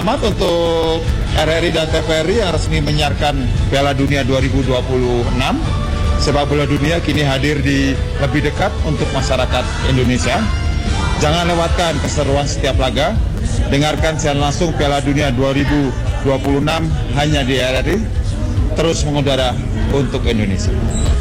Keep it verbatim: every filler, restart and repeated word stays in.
selamat untuk R R I dan T V R I yang resmi menyiarkan Piala Dunia dua ribu dua puluh enam. Sepak bola dunia kini hadir di lebih dekat untuk masyarakat Indonesia. Jangan lewatkan keseruan setiap laga. Dengarkan siaran langsung Piala Dunia dua ribu dua puluh enam hanya di R R I. Terus mengudara untuk Indonesia.